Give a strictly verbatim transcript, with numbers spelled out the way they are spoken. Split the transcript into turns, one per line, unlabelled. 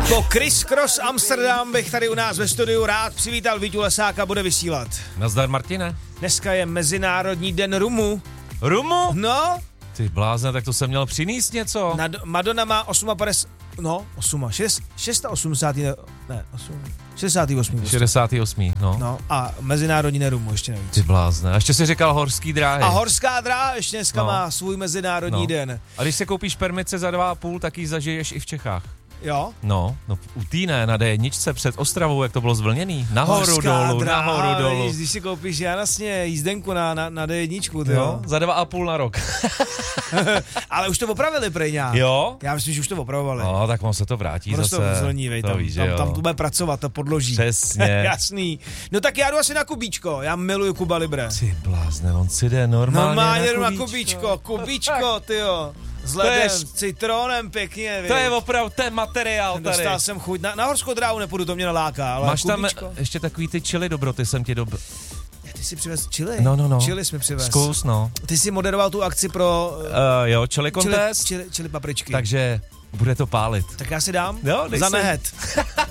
Po Criss Cross Amsterdam bych tady u nás ve studiu rád přivítal Víťu Lesáka, bude vysílat.
Nazdar, Martine.
Dneska je Mezinárodní den rumu.
Rumu?
No.
Ty blázne, tak to jsem měl přinést něco.
Nad, Madonna má padesát osm, no, osm, šest, osmdesát, ne, osm, šedesát osm.
šedesát osm, no.
No a Mezinárodní den rumu ještě navíc.
Ty blázne, a ještě si říkal horský dráhy.
A horská dráha ještě dneska
no.
má svůj Mezinárodní
no.
den.
A když se koupíš permice za dva a půl, tak ji zažiješ i v Čechách.
Jo?
No, no u týne na dé jedničce před Ostravou, jak to bylo zvlněný. Nahoru
horská
dolů,
dráha,
nahoru dolů.
Víš, když si koupíš jasně jízdenku na, na, na dé jedničku, ty jo.
Za dva a půl na rok.
Ale už to opravili prej nějak.
Jo?
Já myslím, že už to opravili.
No, tak on se to vrátí
prostě
zase.
Zlení, vej,
to
tam,
víš,
tam,
jo.
tam to bude pracovat, to podloží.
Přesně.
Jasný. No tak já jdu asi na Kubíčko, já miluju Cuba Libre.
Ty blázne, on si jde normálně,
normálně
na
jdu na
Kubíčko.
Kubíčko, Kubíčko, tyjo. S ledem, s citronem, pěkně,
To
víš.
je opravdu ten materiál tady.
Dostal jsem chuť, na, na horskou dráhu nepůjdu, to mě naláká, ale
Máš
Kubíčko.
tam ještě takový ty chili dobroty, jsem ti dob...
Ty jsi přivez chili?
No, no, no.
Chili jsme přivez.
Zkus, no.
Ty jsi moderoval tu akci pro...
Uh, jo, chili contest.
Chili, chili, chili papričky.
Takže bude to pálit.
Tak já si dám
Jo, dej
za
si.
nehet.